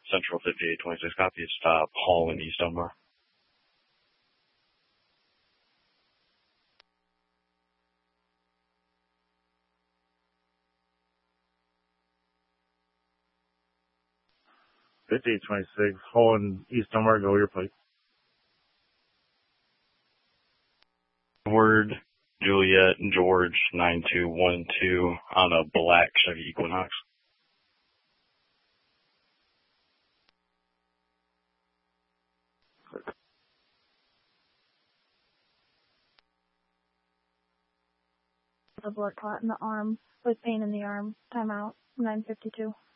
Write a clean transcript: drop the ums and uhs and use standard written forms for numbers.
Central 5826, copy. Stop Hall in East Elmore. Hall in East Elmore, go your plate. Word, Juliet, George, 9212 on a black Chevy Equinox. A blood clot in the arm with pain in the arm. Timeout, 9:52.